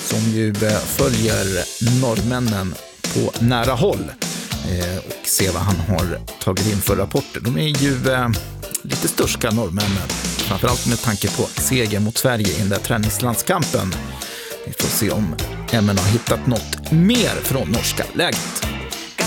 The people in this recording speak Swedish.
som ju följer norrmännen på nära håll och ser vad han har tagit in för rapporter. De är ju lite störska norrmännen, framförallt med tanke på seger mot Sverige i den där träningslandskampen. Vi får se om MN har hittat något mer från norska läget.